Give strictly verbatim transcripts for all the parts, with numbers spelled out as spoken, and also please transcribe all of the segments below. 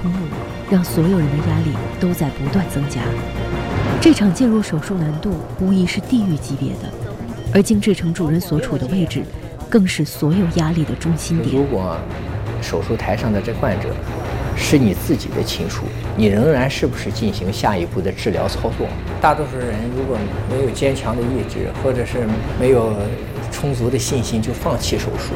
通路，让所有人的压力都在不断增加。这场介入手术难度无疑是地狱级别的，而金志成主任所处的位置，更是所有压力的中心点。 如果手术台上的这患者是你自己的亲属，你仍然是不是进行下一步的治疗操作？大多数人如果没有坚强的意志，或者是没有充足的信心，就放弃手术。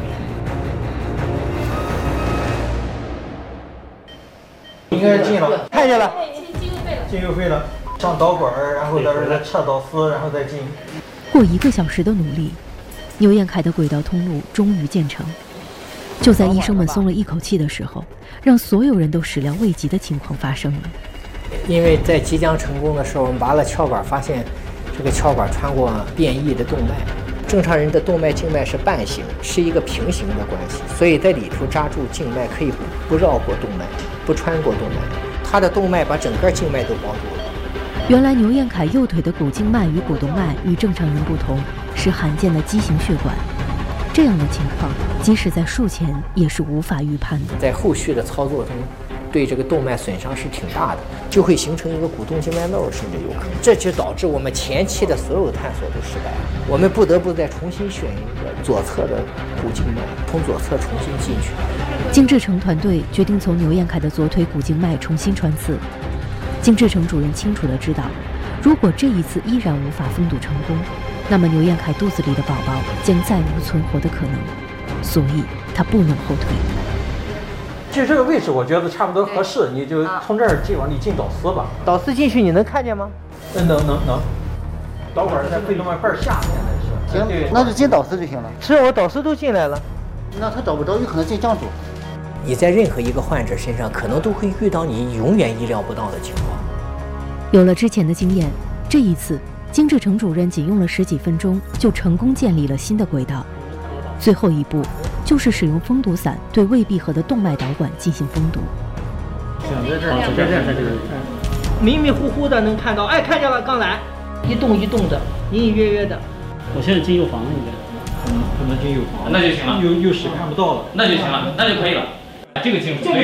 应该进了， 看见了， 进右肺了，上导管，然后到时候再撤导丝，然后再进。 过一个小时的努力，牛彦凯的轨道通路终于建成。就在医生们松了一口气的时候，让所有人都始料未及的情况发生了。 因为在即将成功的时候，我们拔了鞘管，发现这个鞘管穿过变异的动脉。正常人的动脉静脉是半形，是一个平行的关系，所以在里头扎住静脉可以不绕过动脉，不穿过动脉，他的动脉把整个静脉都包住了。 原来牛彦凯右腿的股静脉与股动脉与正常人不同，是罕见的畸形血管。这样的情况，即使在术前也是无法预判的。 在后续的操作中，对这个动脉损伤是挺大的，就会形成一个股动静脉漏，甚至有可能。这就导致我们前期的所有探索都失败了，我们不得不再重新选一个左侧的股静脉，从左侧重新进去。 金志成团队决定从牛彦凯的左腿股静脉重新穿刺。金志成主任清楚地知道，如果这一次依然无法封堵成功，那么牛彦凯肚子里的宝宝将再无存活的可能，所以他不能后退。 其实这个位置我觉得差不多合适，你就从这儿进往里进导丝吧。 导丝进去你能看见吗？ 嗯，能能能。导管在肺动脉瓣下面是。 行，那就进导丝就行了。 是我导丝都进来了， 那他找不着，有可能进降阻。 你在任何一个患者身上，可能都会遇到你永远意料不到的情况。 有了之前的经验，这一次金志成主任仅用了十几分钟就成功建立了新的轨道。最后一步就是使用封堵伞对胃闭合的动脉导管进行封堵。 想在这儿，在这儿，在这儿， 迷迷糊糊的能看到，哎，看见了，刚来，一动一动的，隐隐约约的。 我现在进右房了，应该。 可能可能进右房， 那就行了。 右右室看不到了， 那就行了，那就可以了。这个清楚。